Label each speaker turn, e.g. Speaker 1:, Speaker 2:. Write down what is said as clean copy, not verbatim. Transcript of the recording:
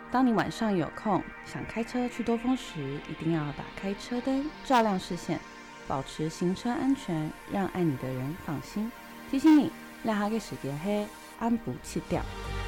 Speaker 1: 当你晚上有空想开车去兜风时，一定要打开车灯，照亮视线，保持行车安全，让爱你的人放心。提醒你，让下嘅時間係按步切掉。